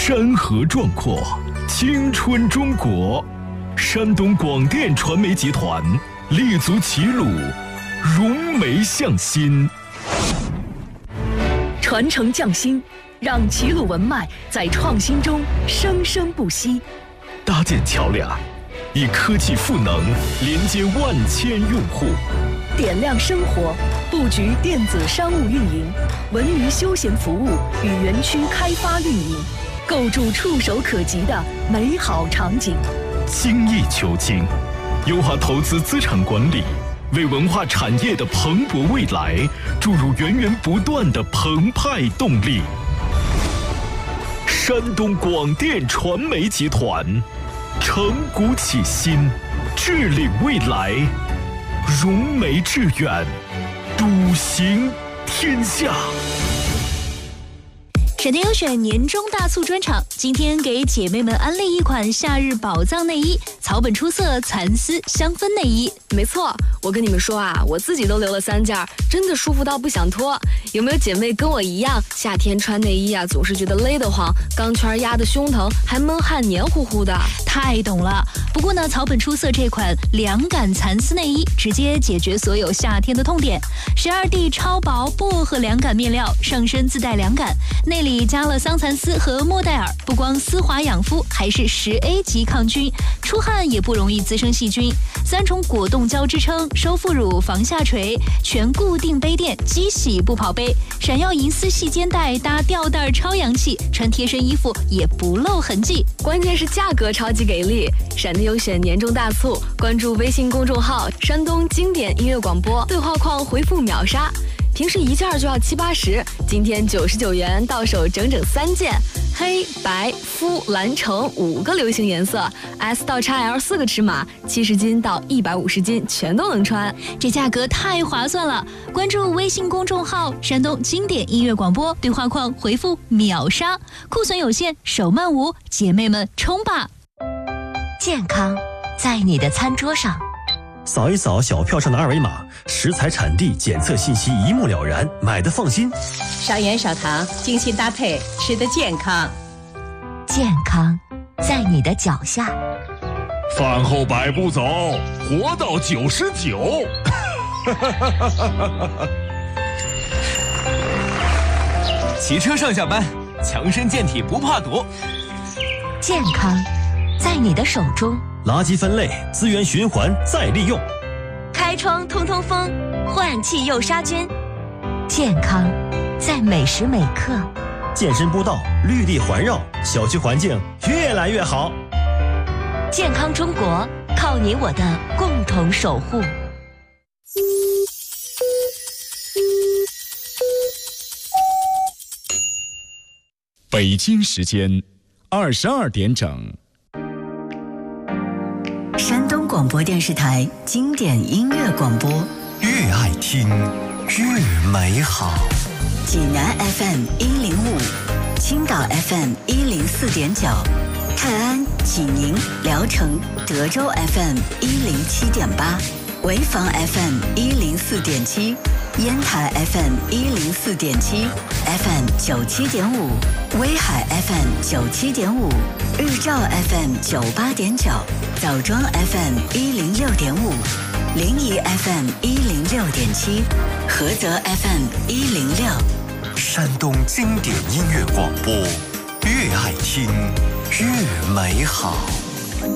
山河壮阔，青春中国。山东广电传媒集团立足齐鲁，融媒向心， 传承匠心，让齐鲁文脉在创新中生生不息。 搭建桥梁，以科技赋能连接万千用户。 点亮生活，布局电子商务运营、文娱休闲服务与园区开发运营，构筑触手可及的美好场景。 精益求精，优化投资资产管理，为文化产业的蓬勃未来注入源源不断的澎湃动力。山东广电传媒集团，承股启新，治理未来，融媒致远，笃行天下。 闪电优选年终大促专场，今天给姐妹们安利一款夏日宝藏内衣，草本出色蚕丝香氛内衣。 没错，我跟你们说啊，我自己都留了3件，真的舒服到不想脱。有没有姐妹跟我一样，夏天穿内衣啊，总是觉得勒得慌，钢圈压得胸疼，还闷汗黏糊糊的？ 太懂了。不过呢，草本出色这款凉感蚕丝内衣，直接解决所有夏天的痛点。12D 超薄薄荷凉感面料，上身自带凉感，内里加了桑蚕丝和莫代尔，不光丝滑养肤，还是10A 级抗菌，出汗也不容易滋生细菌。3重果冻胶支撑，收腹乳防下垂，全固定杯垫，机洗不跑杯，闪耀银丝细肩带搭吊带超洋气，穿贴身衣服也不露痕迹。 关键是价格超级给力！闪电优选年终大促，关注微信公众号“山东经典音乐广播”，对话框回复秒杀。平时1件就要70-80，今天99元到手整整3件，黑白肤蓝橙5个流行颜色 ，S 到 XL 4个尺码，70斤到150斤全都能穿， 这价格太划算了！关注微信公众号“山东经典音乐广播”，对话框回复秒杀，库存有限，手慢无，姐妹们冲吧！ 健康在你的餐桌上。 扫一扫小票上的2维码，食材产地检测信息一目了然，买的放心。 少盐少糖，精心搭配，吃得健康。 健康在你的脚下。 饭后100步走，活到99。 骑车上下班，强身健体不怕堵。 健康在你的手中。 垃圾分类，资源循环再利用。 开窗通通风，换气又杀菌。健康在每时每刻。 健身步道，绿地环绕，小区环境越来越好。 健康中国，靠你我的共同守护。 北京时间22点整。 山东广播电视台经典音乐广播， 越爱听越美好。 济南 FM 105，青岛 FM 104.9，泰安、济宁、聊城、德州 FM 107.8，潍坊 FM 104.7，烟台 FM 104.7 ，FM 97.5，威海 FM 97.5，日照 FM 98.9，枣庄 FM 106.5，临沂 FM 106.7，菏泽 FM 106。 山东经典音乐广播，越爱听越美好。